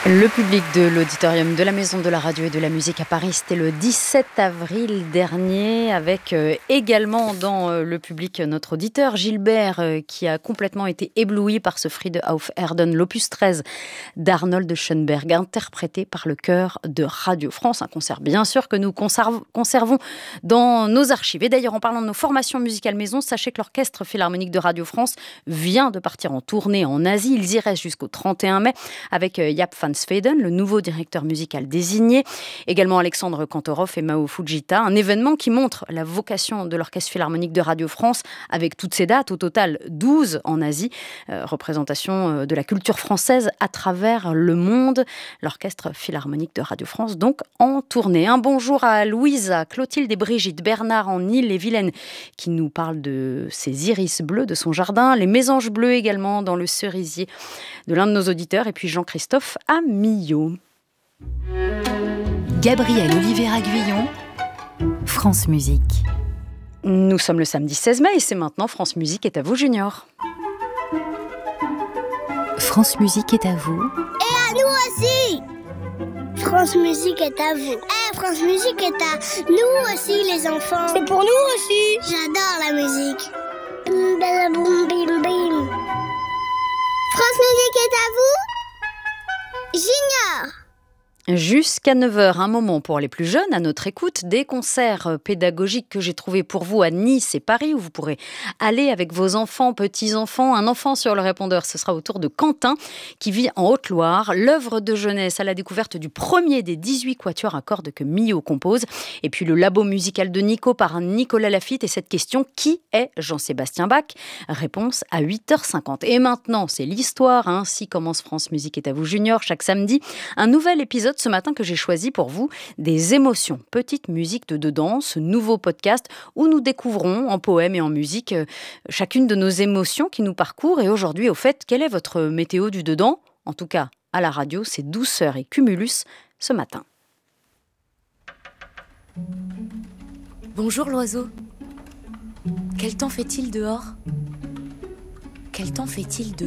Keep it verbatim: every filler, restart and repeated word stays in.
Le public de l'auditorium de la Maison de la Radio et de la Musique à Paris, c'était le dix-sept avril dernier, avec euh, également dans euh, le public notre auditeur Gilbert, euh, qui a complètement été ébloui par ce Friede auf Erden, l'opus treize d'Arnold Schoenberg, interprété par le chœur de Radio France. Un concert, bien sûr, que nous conserv- conservons dans nos archives. Et d'ailleurs, en parlant de nos formations musicales maison, sachez que l'Orchestre Philharmonique de Radio France vient de partir en tournée en Asie. Ils y restent jusqu'au trente et un mai avec euh, Jaap van Zweden, le nouveau directeur musical désigné, également Alexandre Kantorov et Mao Fujita. Un événement qui montre la vocation de l'Orchestre Philharmonique de Radio France avec toutes ces dates, au total douze en Asie, euh, représentation euh, de la culture française à travers le monde. L'Orchestre Philharmonique de Radio France donc en tournée. Un bonjour à Louisa, Clotilde et Brigitte, Bernard en Ille-et-Vilaine qui nous parle de ses iris bleus de son jardin, les mésanges bleus également dans le cerisier de l'un de nos auditeurs, et puis Jean-Christophe à Millau. Gabriel Olivier-Aguillon, France Musique. Nous sommes le samedi seize mai et c'est maintenant France Musique est à vous, Junior. France Musique est à vous. Et à nous aussi. France Musique est à vous. Eh, France Musique est à nous aussi, les enfants. C'est pour nous aussi. J'adore la musique. Bim, bim, bim, bim, bim. France Musique est à vous. Junior. Jusqu'à neuf heures, un moment pour les plus jeunes à notre écoute, des concerts pédagogiques que j'ai trouvés pour vous à Nice et Paris, où vous pourrez aller avec vos enfants, petits-enfants. Un enfant sur le répondeur, ce sera au tour de Quentin, qui vit en Haute-Loire. L'œuvre de jeunesse à la découverte du premier des dix-huit quatuors à cordes que Millau compose. Et puis le labo musical de Nico par Nicolas Lafitte. Et cette question, qui est Jean-Sébastien Bach ? Réponse à huit heures cinquante. Et maintenant, c'est l'histoire. Ainsi commence France Musique est à vous, Junior, chaque samedi. Un nouvel épisode ce matin que j'ai choisi pour vous, des émotions, petite musique de dedans, ce nouveau podcast où nous découvrons en poèmes et en musique euh, chacune de nos émotions qui nous parcourent. Et aujourd'hui, au fait, quelle est votre météo du dedans ? En tout cas, à la radio, c'est douceur et cumulus ce matin. Bonjour l'oiseau. Quel temps fait-il dehors ? Quel temps fait-il dedans ?